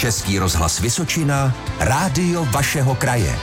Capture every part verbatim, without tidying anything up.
Český rozhlas Vysočina, rádio vašeho kraje.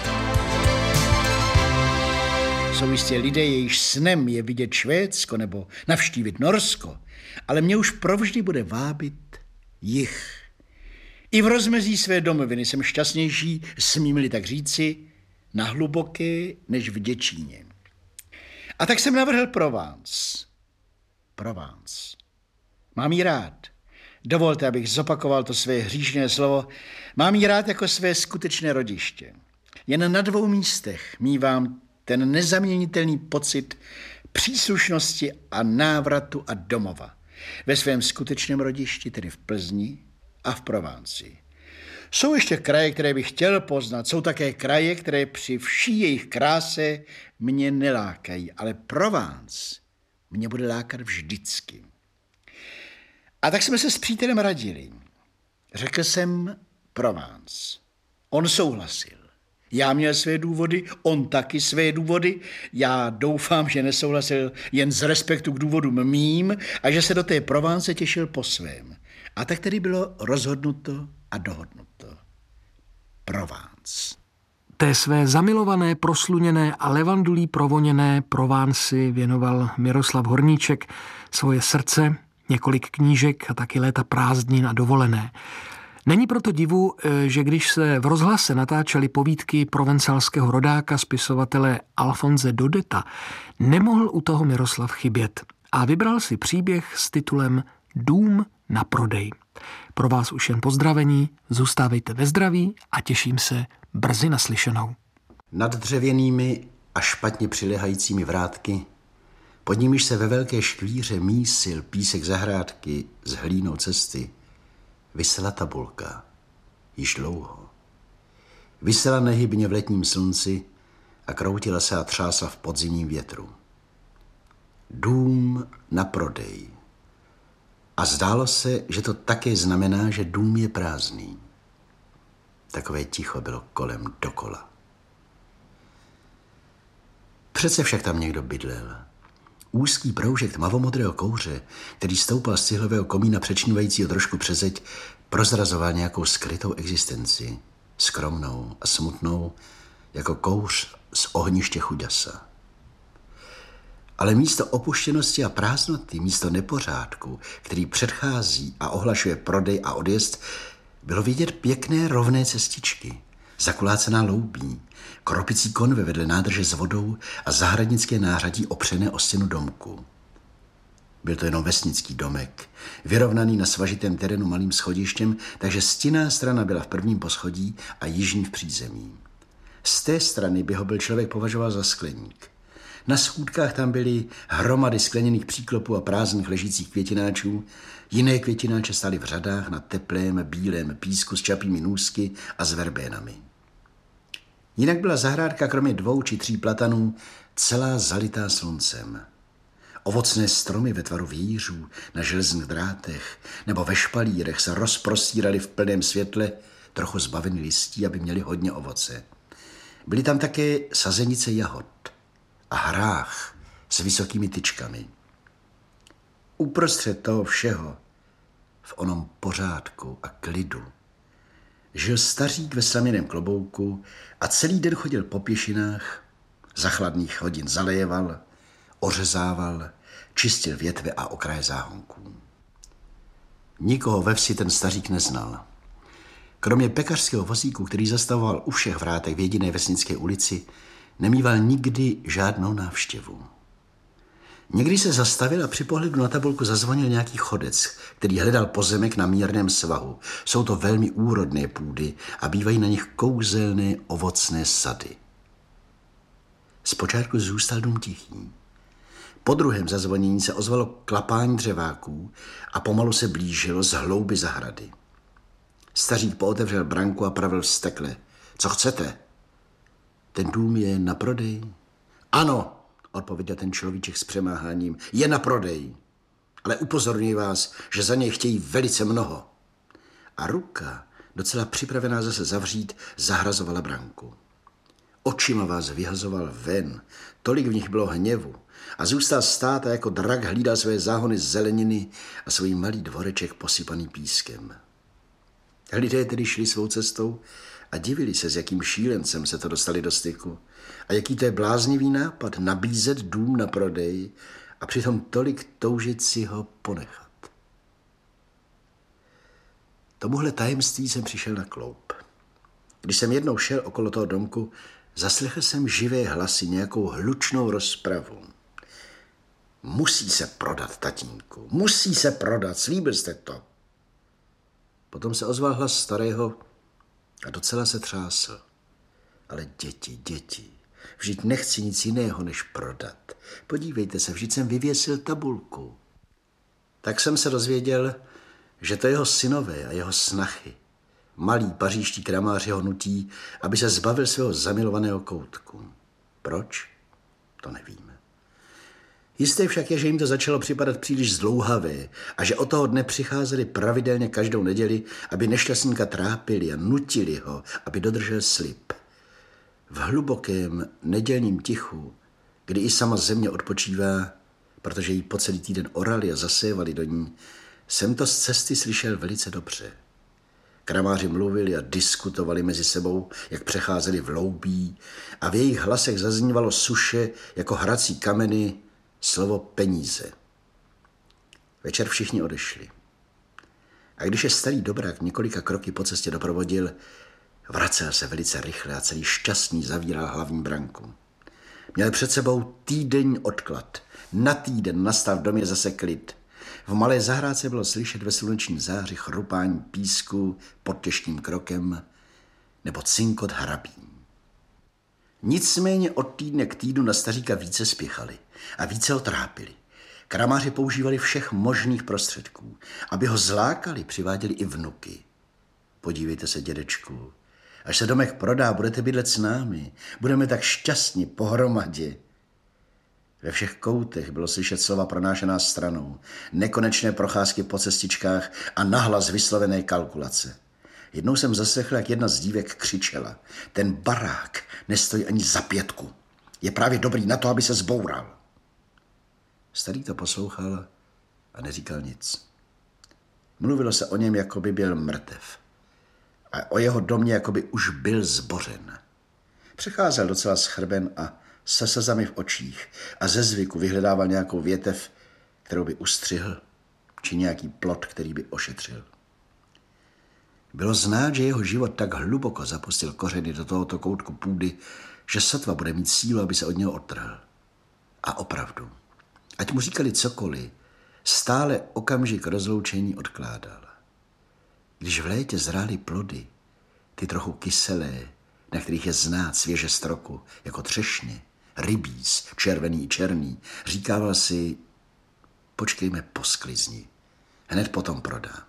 Jsou jistě lidé, jejichž snem je vidět Švédsko nebo navštívit Norsko, ale mě už provždy bude vábit jih. I v rozmezí své domoviny jsem šťastnější, smím-li tak říci, na hluboké než v Děčíně. A tak jsem navrhl Provence. Provence. Mám jí rád. Dovolte, abych zopakoval to své hříšné slovo. Mám jí rád jako své skutečné rodiště. Jen na dvou místech mívám ten nezaměnitelný pocit příslušnosti a návratu a domova. Ve svém skutečném rodišti, tedy v Plzni a v Prováncii. Jsou ještě kraje, které bych chtěl poznat. Jsou také kraje, které při vší jejich kráse mě nelákají. Ale Provence mě bude lákat vždycky. A tak jsme se s přítelem radili. Řekl jsem Provence. On souhlasil. Já měl své důvody, on taky své důvody. Já doufám, že nesouhlasil jen z respektu k důvodům mým a že se do té Provence těšil po svém. A tak tedy bylo rozhodnuto a dohodnuto. Provence. Té své zamilované, prosluněné a levandulí provoněné Provenci věnoval Miroslav Horníček svoje srdce, několik knížek a taky léta prázdnin a dovolené. Není proto divu, že když se v rozhlase natáčely povídky provencálského rodáka, spisovatele Alphonse Daudeta, nemohl u toho Miroslav chybět a vybral si příběh s titulem Dům na prodej. Pro vás už jen pozdravení, zůstávejte ve zdraví a těším se brzy naslyšenou. Nad dřevěnými a špatně přilehajícími vrátky, pod nimiž se ve velké škvíře mísil písek zahrádky z hlínou cesty, visela tabulka, již dlouho. Visela nehybně v letním slunci a kroutila se a třásla v podzimním větru. Dům na prodej. A zdálo se, že to také znamená, že dům je prázdný. Takové ticho bylo kolem dokola. Přece však tam někdo bydlel. Úzký proužek tmavomodrého kouře, který stoupal z cihlového komína přečnívajícího trošku přes zeď, prozrazoval nějakou skrytou existenci, skromnou a smutnou, jako kouř z ohniště chuďasa. Ale místo opuštěnosti a prázdnoty, místo nepořádku, který předchází a ohlašuje prodej a odjezd, bylo vidět pěkné rovné cestičky, zakulácená loubí, kropicí konve vedle nádrže s vodou a zahradnické nářadí opřené o stěnu domku. Byl to jenom vesnický domek, vyrovnaný na svažitém terénu malým schodištěm, takže stinná strana byla v prvním poschodí a jižní v přízemí. Z té strany by ho byl člověk považoval za skleník. Na schůdkách tam byly hromady skleněných příklopů a prázdných ležících květináčů. Jiné květináče stály v řadách na teplém, bílém písku s čapými nůzky a s verbénami. Jinak byla zahrádka kromě dvou či tří platanů celá zalitá sluncem. Ovocné stromy ve tvaru vějířů na železných drátech nebo ve špalírech se rozprostíraly v plném světle, trochu zbavený listí, aby měli hodně ovoce. Byly tam také sazenice jahod a hrách s vysokými tyčkami. Uprostřed toho všeho, v onom pořádku a klidu, žil stařík ve slaměném klobouku a celý den chodil po pěšinách, za chladných hodin zaléjeval, ořezával, čistil větve a okraje záhonků. Nikoho ve vsi ten stařík neznal. Kromě pekařského vozíku, který zastavoval u všech vrátek v jediné vesnické ulici, nemýval nikdy žádnou návštěvu. Někdy se zastavil a při pohledu na tabulku zazvonil nějaký chodec, který hledal pozemek na mírném svahu. Jsou to velmi úrodné půdy a bývají na nich kouzelné ovocné sady. Zpočátku zůstal dům tichý. Po druhém zazvonění se ozvalo klapání dřeváků a pomalu se blížilo z hlouby zahrady. Stařík pootevřel branku a pravil vztekle. Co chcete? Ten dům je na prodej? Ano, odpověděl ten človíček s přemáháním. Je na prodej. Ale upozorňuji vás, že za něj chtějí velice mnoho. A ruka, docela připravená zase zavřít, zahrazovala branku. Očima vás vyhazoval ven, tolik v nich bylo hněvu a zůstal stát a jako drak hlídal své záhony z zeleniny a svůj malý dvoreček posypaný pískem. Lidé tedy šli svou cestou a divili se, s jakým šílencem se to dostali do styku. A jaký to je bláznivý nápad nabízet dům na prodej a přitom tolik toužit si ho ponechat. Tomuhle tajemství jsem přišel na kloub. Když jsem jednou šel okolo toho domku, zaslechl jsem živé hlasy, nějakou hlučnou rozpravu. Musí se prodat, tatínku, musí se prodat, slíbil jste to. Potom se ozval hlas starého a docela se třásl. Ale děti, děti, vždyť nechci nic jiného, než prodat. Podívejte se, vždyť jsem vyvěsil tabulku. Tak jsem se dozvěděl, že to jeho synové a jeho snachy, malí pařížští kramáři ho nutí, aby se zbavil svého zamilovaného koutku. Proč? To nevíme. Jisté však je, že jim to začalo připadat příliš zdlouhavé a že od toho dne přicházeli pravidelně každou neděli, aby nešťastníka trápili a nutili ho, aby dodržel slib. V hlubokém nedělním tichu, kdy i sama země odpočívá, protože jí po celý týden orali a zasévali do ní, jsem to z cesty slyšel velice dobře. Kramáři mluvili a diskutovali mezi sebou, jak přecházeli v loubí a v jejich hlasech zaznívalo suše jako hrací kameny slovo peníze. Večer všichni odešli. A když je starý dobrák několika kroky po cestě doprovodil, vracel se velice rychle a celý šťastný zavíral hlavní branku. Měl před sebou týdenní odklad. Na týden nastal v domě zase klid. V malé zahrádce bylo slyšet ve sluneční záři chrupání písku pod těžkým krokem nebo cinkot hrabí. Nicméně od týdne k týdnu na staříka více spěchali a více ho trápili. Kramáři používali všech možných prostředků. Aby ho zlákali, přiváděli i vnuky. Podívejte se, dědečku, až se domek prodá, budete bydlet s námi. Budeme tak šťastní pohromadě. Ve všech koutech bylo slyšet slova pronášená stranou, nekonečné procházky po cestičkách a nahlas vyslovené kalkulace. Jednou jsem zaslechl, jak jedna z dívek křičela. Ten barák nestojí ani za pětku. Je právě dobrý na to, aby se zboural. Starý to poslouchal a neříkal nic. Mluvilo se o něm, jako by byl mrtev. A o jeho domě, jako by už byl zbořen. Přecházel docela schrben a se slzami v očích a ze zvyku vyhledával nějakou větev, kterou by ustřihl, či nějaký plot, který by ošetřil. Bylo znát, že jeho život tak hluboko zapustil kořeny do tohoto koutku půdy, že sotva bude mít sílu, aby se od něho odtrhl. A opravdu, ať mu říkali cokoliv, stále okamžik rozloučení odkládal. Když v létě zrály plody, ty trochu kyselé, na kterých je znát svěže stroku, jako třešně, rybíz, červený i černý, říkával si, počkejme po sklizni, hned potom prodám.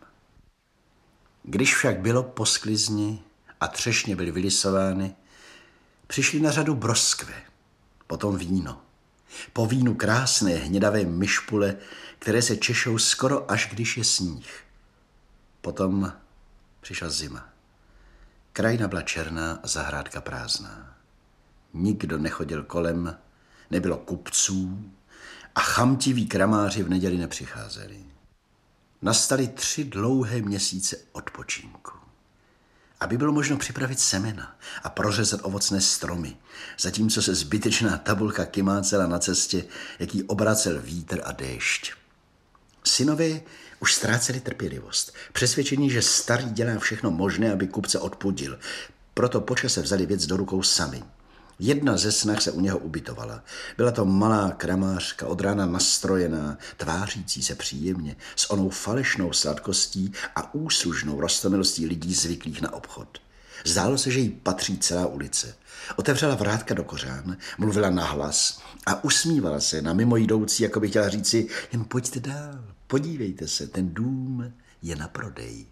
Když však bylo po sklizni a třešně byly vylisovány, přišly na řadu broskve, potom víno. Po vínu krásné hnědavé myšpule, které se češou skoro až když je sníh. Potom přišla zima. Krajina byla černá a zahrádka prázdná. Nikdo nechodil kolem, nebylo kupců a chamtiví kramáři v neděli nepřicházeli. Nastaly tři dlouhé měsíce odpočinku. Aby bylo možno připravit semena a prořezat ovocné stromy, zatímco se zbytečná tabulka kymácela na cestě, jaký obracel vítr a déšť. Synové už ztráceli trpělivost, přesvědčení, že starý dělá všechno možné, aby kupce odpudil. Proto po čase vzali věc do rukou sami. Jedna ze snah se u něho ubytovala. Byla to malá kramářka, od rána nastrojená, tvářící se příjemně, s onou falešnou sladkostí a úslužnou roztomilostí lidí zvyklých na obchod. Zdálo se, že jí patří celá ulice. Otevřela vrátka do kořán, mluvila nahlas a usmívala se na mimojdoucí, jako by chtěla říci, jen pojďte dál, podívejte se, ten dům je na prodej.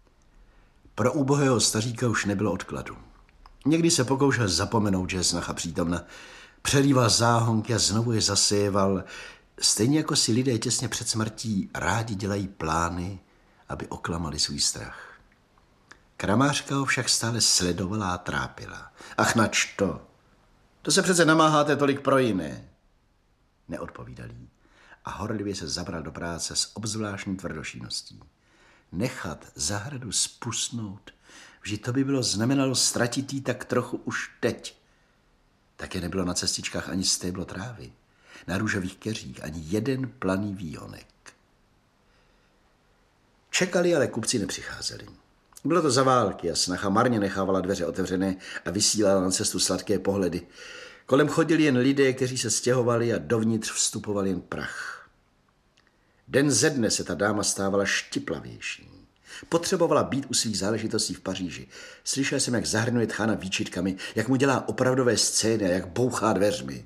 Pro ubohého staříka už nebylo odkladu. Někdy se pokoušel zapomenout, že je snacha přítomna, přelíval záhonky a znovu je zaséval, stejně jako si lidé těsně před smrtí rádi dělají plány, aby oklamali svůj strach. Kramářka ho však stále sledovala a trápila. Ach, nač to? To se přece namáháte tolik pro jiné. Neodpovídal jí a horlivě se zabral do práce s obzvláštní tvrdošíností. nechat zahradu spusnout, vždyť to by bylo znamenalo ztratit jí tak trochu už teď. Také nebylo na cestičkách ani stéblo trávy, na růžových keřích ani jeden planý výhonek. Čekali, ale kupci nepřicházeli. Bylo to za války a snacha marně nechávala dveře otevřené a vysílala na cestu sladké pohledy. Kolem chodili jen lidé, kteří se stěhovali a dovnitř vstupoval jen prach. Den ze dne se ta dáma stávala štiplavější. Potřebovala být u svých záležitostí v Paříži. Slyšel jsem, jak zahrnuje tchána výčitkami, jak mu dělá opravdové scény a jak bouchá dveřmi.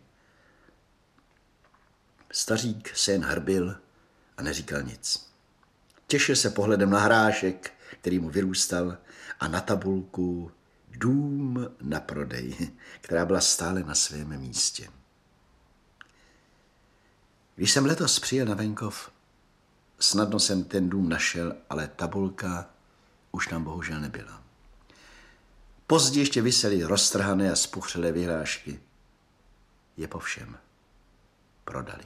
Stařík se jen hrbil a neříkal nic. Těšil se pohledem na hrášek, který mu vyrůstal, a na tabulku Dům na prodej, která byla stále na svém místě. Když jsem letos přijel na venkov, snadno jsem ten dům našel, ale tabulka už tam bohužel nebyla. Později ještě visely roztrhané a spuchřelé vyhlášky. Je po všem. Prodali.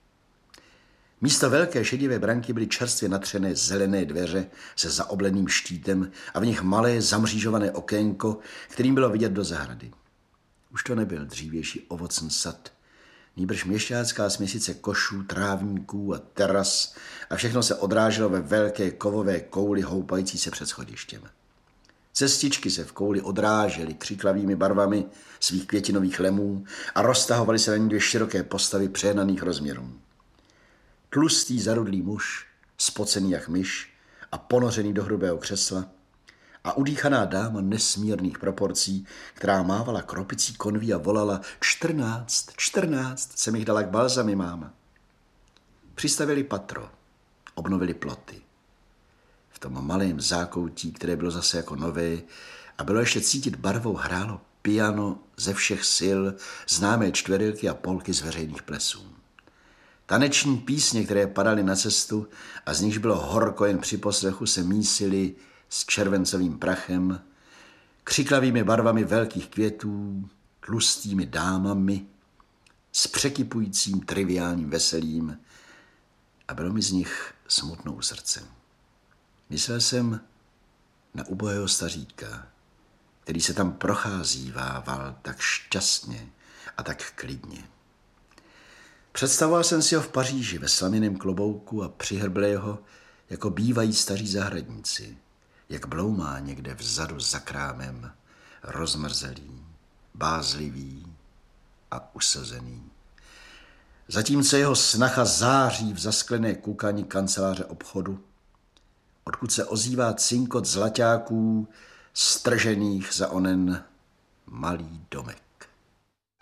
Místo velké šedivé branky byly čerstvě natřené zelené dveře se zaobleným štítem a v nich malé zamřížované okénko, kterým bylo vidět do zahrady. Už to nebyl dřívější ovocný sad, nýbrž měšťácká směsice košů, trávníků a teras a všechno se odráželo ve velké kovové kouli houpající se před schodištěm. Cestičky se v kouli odrážely křiklavými barvami svých květinových lemů a roztahovaly se na ní dvě široké postavy přehnaných rozměrů. Tlustý zarudlý muž, spocený jak myš a ponořený do hrubého křesla, a udýchaná dáma nesmírných proporcí, která mávala kropicí konví a volala čtrnáct, čtrnáct, jsem jich dala k balzami, máma. Přistavili patro, obnovili ploty. V tom malém zákoutí, které bylo zase jako nové a bylo ještě cítit barvou, hrálo piano ze všech sil, známé čtverilky a polky z veřejných plesů. Taneční písně, které padaly na cestu a z nichž bylo horko jen při poslechu, se mísily s červencovým prachem, křiklavými barvami velkých květů, tlustými dámami, s překypujícím triviálním veselím, a bylo mi z nich smutnou srdcem. Myslel jsem na ubohého staříka, který se tam procházívával tak šťastně a tak klidně. Představoval jsem si ho v Paříži ve slaměném klobouku a přihrblého, jako bývají staří zahradníci, jak bloumá někde vzadu za krámem, rozmrzelý, bázlivý a usazený. Zatímco jeho snacha září v zasklené kůkani kanceláře obchodu, odkud se ozývá cinkot zlaťáků stržených za onen malý domek.